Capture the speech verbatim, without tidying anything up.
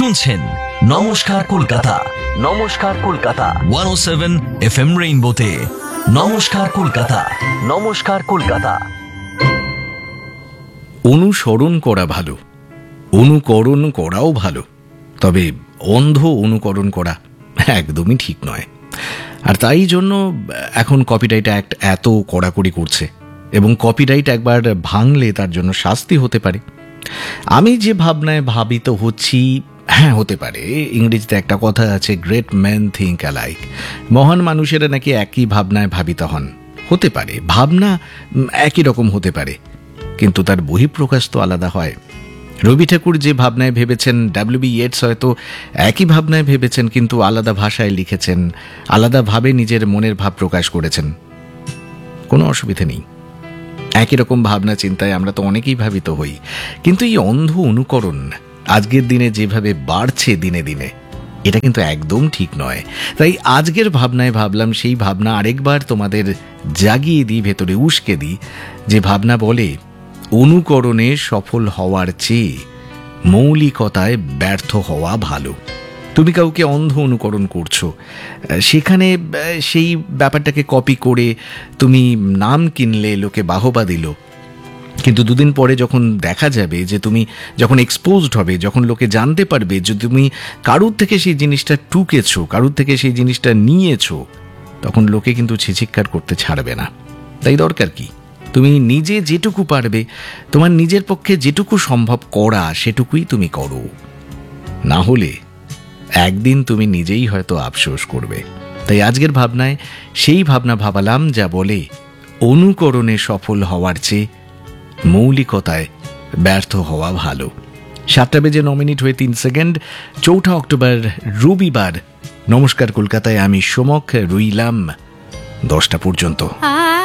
শুনছেন নমস্কার কলকাতা। নমস্কার কলকাতা একশো সাত এফ এম রেইনবোতে। নমস্কার কলকাতা। নমস্কার কলকাতা। অনুসরণ করা ভালো, অনুকরণ করাও ভালো, তবে অন্ধ অনুকরণ করা একদমই ঠিক নয়। আর তাই জন্য এখন কপিরাইট অ্যাক্ট এত কড়াকড়ি করছে, এবং কপিরাইট একবার ভাঙলে তার জন্য শাস্তি হতে পারে। আমি যে ভাবনায় ভাবিত হচ্ছি, হ্যাঁ হতে পারে। ইংরেজিতে একটা কথা আছে, গ্রেট ম্যান থিঙ্ক অ্যালাইক। মহান মানুষেরা নাকি একই ভাবনায় ভাবিত হন। হতে পারে, ভাবনা একই রকম হতে পারে, কিন্তু তার বহিঃপ্রকাশ তো আলাদা হয়। রবি ঠাকুর যে ভাবনায় ভেবেছেন, ডাব্লিউ বি ইয়েটস হয়তো একই ভাবনায় ভেবেছেন, কিন্তু আলাদা ভাষায় লিখেছেন, আলাদাভাবে নিজের মনের ভাব প্রকাশ করেছেন। কোনো অসুবিধা নেই। একই রকম ভাবনা চিন্তায় আমরা তো অনেকেই ভাবিত হই, কিন্তু এই অন্ধ অনুকরণ আজকের দিনে যেভাবে বাড়ছে দিনে দিনে, এটা কিন্তু একদম ঠিক নয়। তাই আজকের ভাবনায় ভাবলাম সেই ভাবনা আরেকবার তোমাদের জাগিয়ে দিই, ভেতরে উস্কে দিই, যে ভাবনা বলে অনুকরণে সফল হওয়ার চেয়ে মৌলিকতায় ব্যর্থ হওয়া ভালো। তুমি কাউকে অন্ধ অনুকরণ করছো, সেখানে সেই ব্যাপারটাকে কপি করে তুমি নাম কিনলে, লোকে বাহবা দিল, কিন্তু দুদিন পরে যখন দেখা যাবে, যে তুমি যখন এক্সপোজড হবে, যখন লোকে জানতে পারবে যে তুমি কারুর থেকে সেই জিনিসটা টুকেছো, কারুর থেকে সেই জিনিসটা নিয়েছো, তখন লোকে কিন্তু ছিচিৎকার করতে ছাড়বে না। তাই দরকার কি, তুমি নিজে যেটুকু পারবে, তোমার নিজের পক্ষে যেটুকু সম্ভব করা, সেটুকুই তুমি করো। না হলে একদিন তুমি নিজেই হয়তো আফসোস করবে। তাই আজকের ভাবনায় সেই ভাবনা ভাবালাম, যা বলে অনুকরণে সফল হওয়ার চেয়ে মৌলিকতায় ব্যর্থ হওয়া ভালো। সাতটা বেজে ন মিনিট হয়ে তিন সেকেন্ড, চৌঠা অক্টোবর রবিবার। নমস্কার কলকাতায় আমি সোমক রইলাম দশটা পর্যন্ত।